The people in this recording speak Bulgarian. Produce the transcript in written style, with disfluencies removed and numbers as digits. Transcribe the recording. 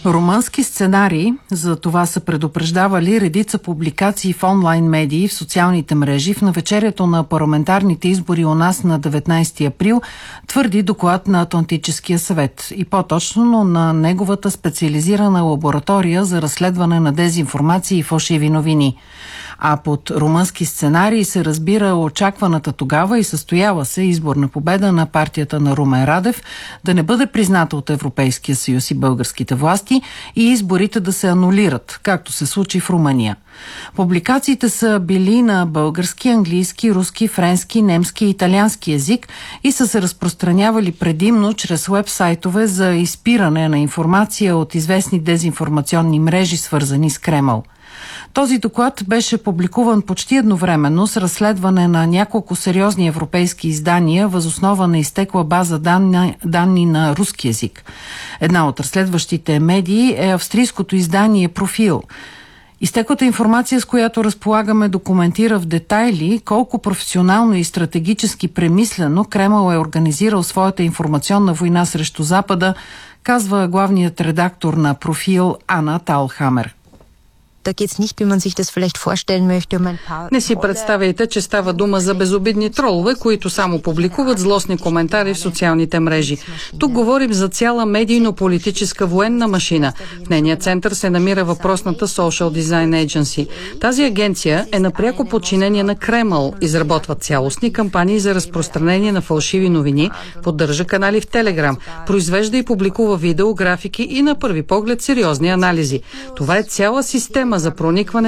Румънски сценарии, за това са предупреждавали редица публикации в онлайн медии в социалните мрежи в навечерието на парламентарните избори у нас на 19 април, твърди доклад на Атлантическия съвет и по-точно на неговата специализирана лаборатория за разследване на дезинформация и фалшиви новини. А под румънски сценарий се разбира очакваната тогава и състояла се изборна победа на партията на Румен Радев да не бъде призната от Европейския съюз и българските власти и изборите да се анулират, както се случи в Румъния. Публикациите са били на български, английски, руски, френски, немски и италиански език и са се разпространявали предимно чрез уебсайтове за изпиране на информация от известни дезинформационни мрежи, свързани с Кремъл. Този доклад беше публикуван почти едновременно с разследване на няколко сериозни европейски издания въз основа на изтекла база данни на руски език. Една от разследващите медии е австрийското издание «Профил». Изтеклата информация, с която разполагаме, документира в детайли колко професионално и стратегически премислено Кремъл е организирал своята информационна война срещу Запада, казва главният редактор на «Профил» Ана Талхамер. Не си представяйте, че става дума за безобидни тролове, които само публикуват злостни коментари в социалните мрежи. Тук говорим за цяла медийно-политическа военна машина. В нейния център се намира въпросната Social Design Agency. Тази агенция е на пряко подчинение на Кремъл, изработва цялостни кампании за разпространение на фалшиви новини, поддържа канали в Телеграм, произвежда и публикува видео, графики и на първи поглед сериозни анализи. Това е цяла система за проникване